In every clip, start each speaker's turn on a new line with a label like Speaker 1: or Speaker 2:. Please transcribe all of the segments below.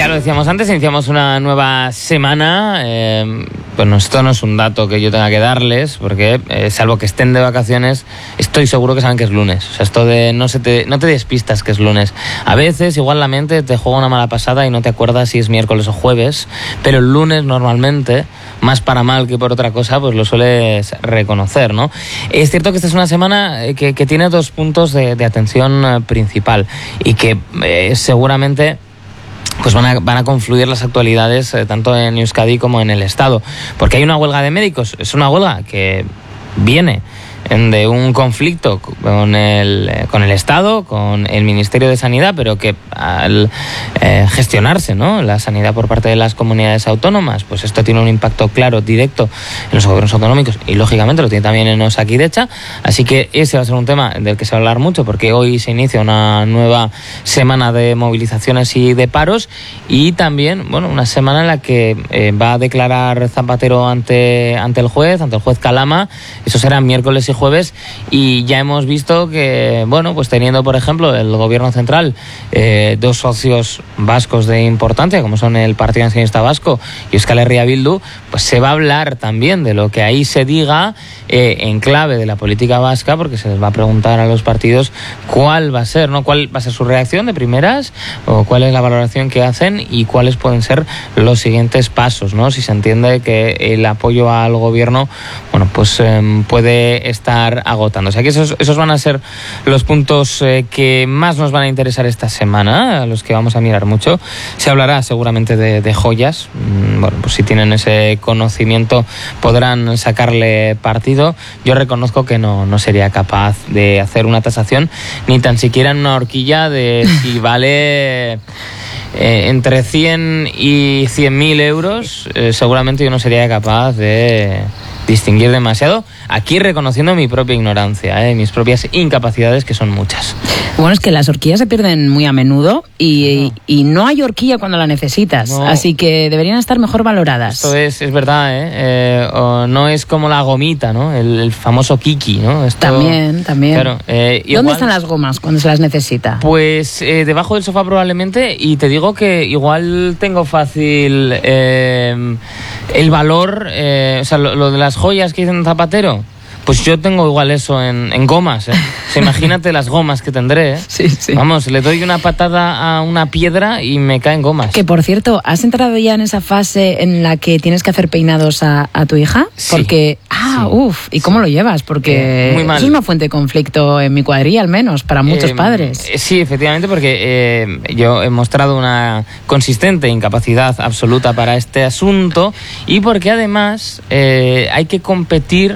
Speaker 1: Ya lo decíamos antes, iniciamos una nueva semana. Bueno, esto no es un dato que yo tenga que darles, porque salvo que estén de vacaciones, estoy seguro que saben que es lunes. O sea, esto de no te despistas que es lunes. A veces igual la mente te juega una mala pasada y no te acuerdas si es miércoles o jueves, pero el lunes normalmente, más para mal que por otra cosa, pues lo sueles reconocer, ¿no? Es cierto que esta es una semana que tiene dos puntos de atención principal y que seguramente pues van a confluir las actualidades tanto en Euskadi como en el Estado, porque hay una huelga de médicos. Es una huelga que viene de un conflicto con el Estado, con el Ministerio de Sanidad, pero que al gestionarse, ¿no?, la sanidad por parte de las comunidades autónomas, pues esto tiene un impacto claro, directo en los gobiernos autonómicos y lógicamente lo tiene también en Osakidecha. Así que ese va a ser un tema del que se va a hablar mucho, porque hoy se inicia una nueva semana de movilizaciones y de paros, y también, bueno, una semana en la que va a declarar Zapatero ante el juez Calama. Eso será miércoles y jueves, y ya hemos visto que, bueno, pues teniendo por ejemplo el gobierno central dos socios vascos de importancia, como son el Partido Nacionalista Vasco y Euskal Herria Bildu, pues se va a hablar también de lo que ahí se diga en clave de la política vasca, porque se les va a preguntar a los partidos cuál va a ser, ¿no?, cuál va a ser su reacción de primeras, o cuál es la valoración que hacen y cuáles pueden ser los siguientes pasos, ¿no? Si se entiende que el apoyo al gobierno, bueno, pues puede estar agotando. O sea que esos van a ser los puntos que más nos van a interesar esta semana, a los que vamos a mirar mucho. Se hablará seguramente de joyas. Bueno, pues si tienen ese conocimiento podrán sacarle partido. Yo reconozco que no sería capaz de hacer una tasación, ni tan siquiera en una horquilla de si vale entre 100 y 100.000 euros. Seguramente yo no sería capaz de distinguir demasiado, aquí reconociendo mi propia ignorancia, mis propias incapacidades, que son muchas.
Speaker 2: Bueno, es que las horquillas se pierden muy a menudo y no hay horquilla cuando la necesitas, no. Así que deberían estar mejor valoradas.
Speaker 1: Esto es verdad, o no es como la gomita, ¿no? El famoso kiki, ¿no? Esto,
Speaker 2: también. Claro,
Speaker 1: igual,
Speaker 2: ¿dónde están las gomas cuando se las necesita?
Speaker 1: Pues debajo del sofá probablemente, y te digo que igual tengo fácil el valor, o sea, lo de las joyas que dicen Zapatero, pues yo tengo igual eso en gomas, O sea, imagínate las gomas que tendré,
Speaker 2: Sí.
Speaker 1: Vamos, le doy una patada a una piedra y me caen gomas.
Speaker 2: Que, por cierto, ¿has entrado ya en esa fase en la que tienes que hacer peinados a tu hija?
Speaker 1: Sí.
Speaker 2: Porque, ¿y cómo lo llevas? Porque
Speaker 1: muy mal.
Speaker 2: Eso es una fuente de conflicto en mi cuadrilla, al menos, para muchos padres.
Speaker 1: Sí, efectivamente, porque yo he mostrado una consistente incapacidad absoluta para este asunto, y porque además hay que competir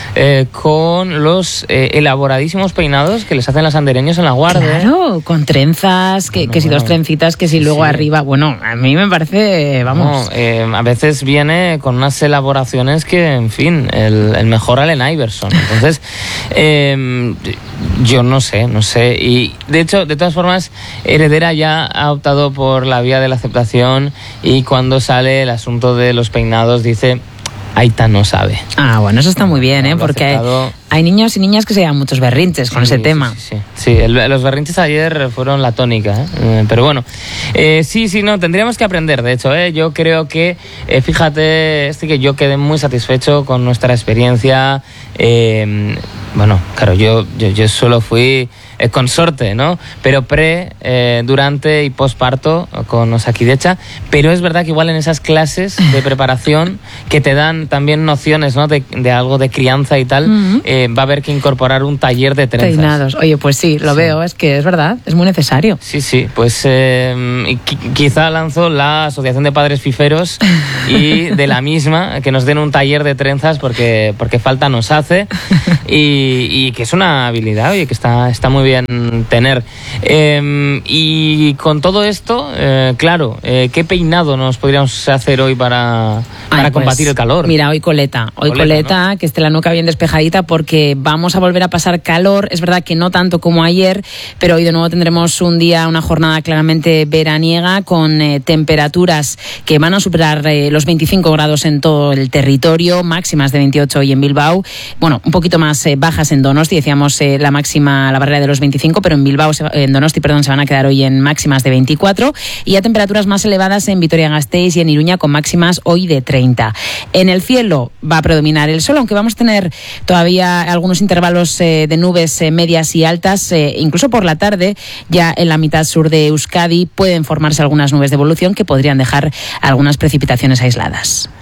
Speaker 1: con los elaboradísimos peinados que les hacen las andereños en La Guardia.
Speaker 2: Claro, con trenzas, que si dos trencitas, que si luego arriba. Bueno, a mí me parece, vamos.
Speaker 1: A veces viene con unas elaboraciones que, en fin, el mejor Allen Iverson. Entonces, yo no sé. Y de hecho, de todas formas, Heredera ya ha optado por la vía de la aceptación, y cuando sale el asunto de los peinados dice: Aita no sabe.
Speaker 2: Bueno, eso está muy bien, porque hay niños y niñas que se llevan muchos berrinches con ese tema.
Speaker 1: Sí, los berrinches ayer fueron la tónica, pero bueno. No, tendríamos que aprender, de hecho, Yo creo que, fíjate, que yo quedé muy satisfecho con nuestra experiencia. Bueno, claro, yo solo fui consorte, ¿no? Pero durante y posparto con Osakidecha. Pero es verdad que igual en esas clases de preparación que te dan también nociones, ¿no?, de algo de crianza y tal, va a haber que incorporar un taller de trenzas.
Speaker 2: Peinados. Oye, pues sí, lo veo, es que es verdad, es muy necesario.
Speaker 1: Sí, pues quizá lanzo la Asociación de Padres Fiferos y de la misma que nos den un taller de trenzas, porque falta nos hace, y que es una habilidad, oye, que está muy bien tener. Y con todo esto, claro, ¿qué peinado nos podríamos hacer hoy para combatir el calor?
Speaker 2: Mira, hoy coleta, ¿no? Que esté la nuca bien despejadita, porque vamos a volver a pasar calor. Es verdad que no tanto como ayer, pero hoy de nuevo tendremos una jornada claramente veraniega, con temperaturas que van a superar los 25 grados en todo el territorio, máximas de 28 hoy en Bilbao, bueno, un poquito más bajas en Donosti, decíamos la máxima, la barrera de los los 25, pero en Donosti se van a quedar hoy en máximas de 24, y ya temperaturas más elevadas en Vitoria-Gasteiz y en Iruña con máximas hoy de 30. En el cielo va a predominar el sol, aunque vamos a tener todavía algunos intervalos de nubes medias y altas, incluso por la tarde, ya en la mitad sur de Euskadi pueden formarse algunas nubes de evolución que podrían dejar algunas precipitaciones aisladas.